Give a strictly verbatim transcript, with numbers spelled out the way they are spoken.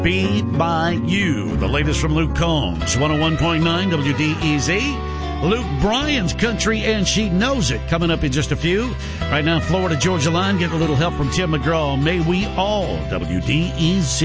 Be by You. The latest from Luke Combs, one oh one point nine W D E Z. Luke Bryan's Country and She Knows It coming up in just a few. Right now, Florida Georgia line, getting a little help from Tim McGraw. May we all, W D E Z.